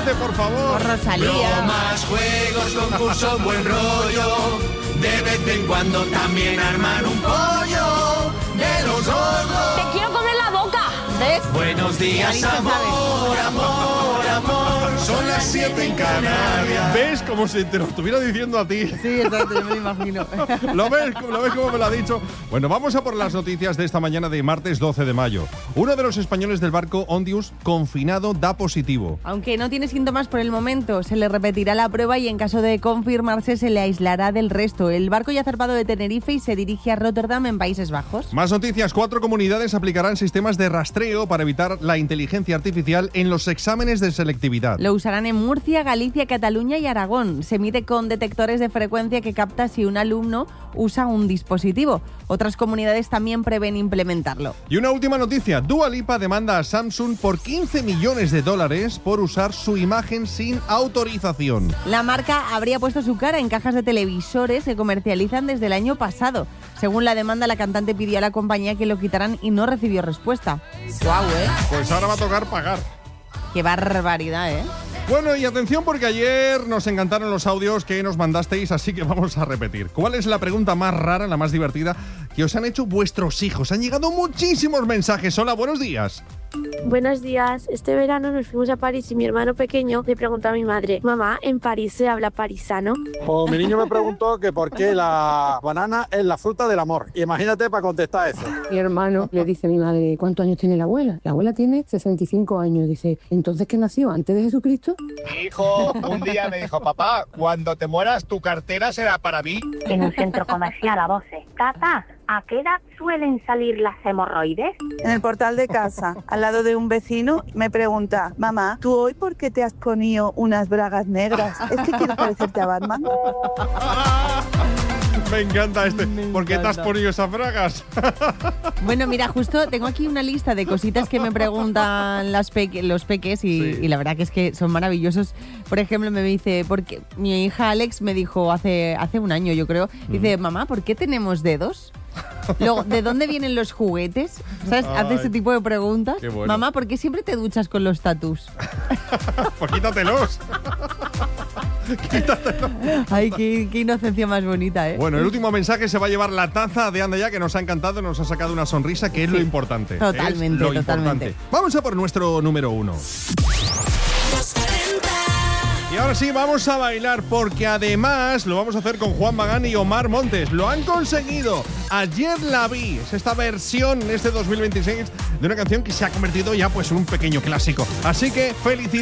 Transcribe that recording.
este, por favor. Rosalía. Bromas, juegos, concursos, buen rollo. De vez en cuando también arman un pollo de los gordos. ¡Te quiero comer la boca! ¿Ves? Buenos días, amor, amor, amor. Son las 7 en Canarias. ¿Ves como si te lo estuviera diciendo a ti? Sí, exacto, yo me lo imagino. ¿Lo ves como me lo ha dicho? Bueno, vamos a por las noticias de esta mañana de martes 12 de mayo. Uno de los españoles del barco Ondius, confinado, da positivo. Aunque no tiene síntomas por el momento, se le repetirá la prueba y en caso de confirmarse se le aislará del resto. El barco ya ha zarpado de Tenerife y se dirige a Rotterdam, en Países Bajos. Más noticias. 4 comunidades aplicarán sistemas de rastreo para evitar la inteligencia artificial en los exámenes de selectividad. Lo usarán en Murcia, Galicia, Cataluña y Aragón. Se mide con detectores de frecuencia que capta si un alumno usa un dispositivo. Otras comunidades también prevén implementarlo. Y una última noticia. Dua Lipa demanda a Samsung por $15 millones por usar su imagen sin autorización. La marca habría puesto su cara en cajas de televisores que comercializan desde el año pasado. Según la demanda, la cantante pidió a la compañía que lo quitaran y no recibió respuesta. ¡Guau, Pues ahora va a tocar pagar. ¡Qué barbaridad, eh! Bueno, y atención porque ayer nos encantaron los audios que nos mandasteis, así que vamos a repetir. ¿Cuál es la pregunta más rara, la más divertida que os han hecho vuestros hijos? Han llegado muchísimos mensajes. Hola, buenos días. Buenos días. Este verano nos fuimos a París y mi hermano pequeño le preguntó a mi madre: mamá, ¿en París se habla parisano? Pues mi niño me preguntó que por qué la banana es la fruta del amor. Imagínate para contestar eso. Mi hermano le dice a mi madre: ¿cuántos años tiene la abuela? La abuela tiene 65 años. Dice: ¿entonces qué nació? ¿Antes de Jesucristo? Mi hijo un día me dijo: papá, cuando te mueras tu cartera será para mí. En un centro comercial a voces: tata, ¿a qué edad suelen salir las hemorroides? En el portal de casa, al lado de un vecino, me pregunta: mamá, ¿tú hoy por qué te has ponido unas bragas negras? ¿Es que quieres parecerte a Batman? Me encanta este. ¿Por qué te has ponido esas bragas? Bueno, mira, justo tengo aquí una lista de cositas que me preguntan los peques y la verdad que es que son maravillosos. Por ejemplo, me dice, porque mi hija Alex me dijo hace un año, yo creo, dice: mamá, ¿por qué tenemos dedos? Luego, ¿de dónde vienen los juguetes? ¿Sabes? Hace ese tipo de preguntas. Qué bueno. Mamá, ¿por qué siempre te duchas con los tatús? Pues quítatelos. Quítatelos. Ay, qué inocencia más bonita, ¿eh? Bueno, el último mensaje se va a llevar la taza de Anda Ya, que nos ha encantado, nos ha sacado una sonrisa, que es lo importante. Totalmente, es lo totalmente. importante. Vamos a por nuestro número 1. Y ahora sí, vamos a bailar, porque además lo vamos a hacer con Juan Magán y Omar Montes. Lo han conseguido. Ayer la vi. Es esta versión, este 2026, de una canción que se ha convertido ya pues en un pequeño clásico. Así que felicidades.